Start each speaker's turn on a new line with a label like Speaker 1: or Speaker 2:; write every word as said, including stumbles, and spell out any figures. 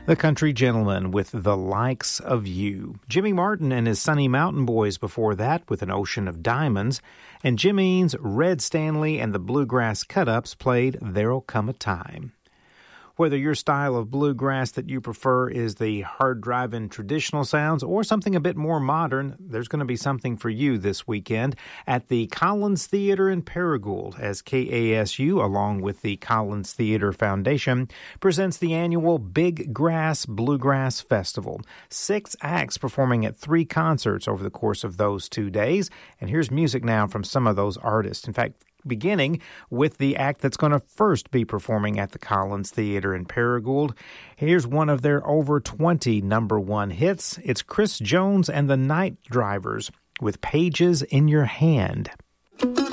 Speaker 1: The Country Gentleman with The Likes of You. Jimmy Martin and his Sunny Mountain Boys before that with An Ocean of Diamonds. And Jim Eanes, Red Stanley, and the Bluegrass Cut-Ups played There'll Come a Time. Whether your style of bluegrass that you prefer is the hard-driving traditional sounds or something a bit more modern, there's going to be something for you this weekend at the Collins Theater in Paragould as K A S U, along with the Collins Theater Foundation, presents the annual Big Grass Bluegrass Festival. Six acts performing at three concerts over the course of those two days. And here's music now from some of those artists. In fact, beginning with the act that's going to first be performing at the Collins Theater in Paragould. Here's one of their over twenty number one hits. It's Chris Jones and the Night Drivers with Pages in Your Hand.